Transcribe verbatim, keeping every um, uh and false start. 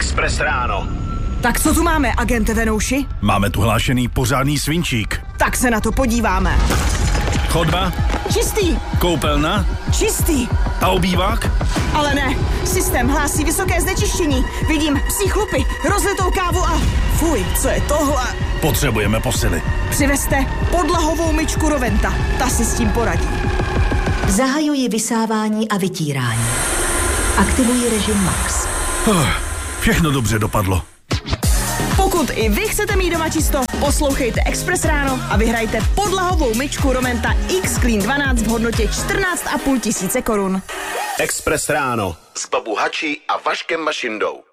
Express ráno. Tak co tu máme, agente Venouši? Máme tu hlášený pořádný svinčík. Tak se na to podíváme. Chodba? Čistý. Koupelna? Čistý. A obývák? Ale ne, systém hlásí vysoké znečištění. Vidím psí chlupy, rozlitou kávu a... Fuj, co je tohle? Potřebujeme posily. Přivezte podlahovou myčku Roventa, ta si s tím poradí. Zahajuji vysávání a vytírání. Aktivuji režim Max. Oh, všechno dobře dopadlo. Pokud i vy chcete mít doma čisto, poslouchejte Express ráno a vyhrajte podlahovou myčku Roventa X-Clean dvanáct v hodnotě čtrnáct a půl tisíce korun. Express ráno s Babou Hačí a Vaškem Mašindou.